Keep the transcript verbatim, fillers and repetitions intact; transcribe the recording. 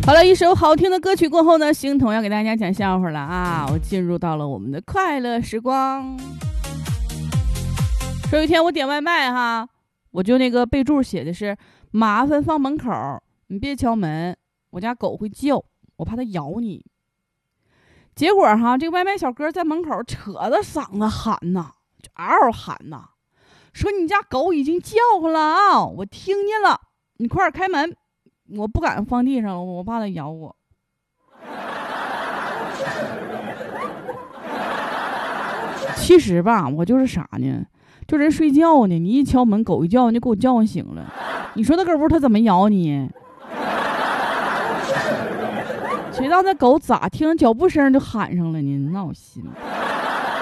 好了，一首好听的歌曲过后呢，星彤要给大家讲笑话了啊！我进入到了我们的快乐时光。说有一天我点外卖哈，我就那个备注写的是麻烦放门口，你别敲门，我家狗会叫，我怕它咬你。结果哈，这个外卖小哥在门口扯着嗓子喊呐，就嗷嗷喊呐，说你家狗已经叫唤了啊，我听见了，你快点开门，我不敢放地上了，我怕它咬我。其实吧，我就是啥呢？就人睡觉呢，你一敲门，狗一叫，你就给我叫唤醒了。你说那个屋它怎么咬你？谁知道那狗咋听脚步声就喊上了呢？闹心。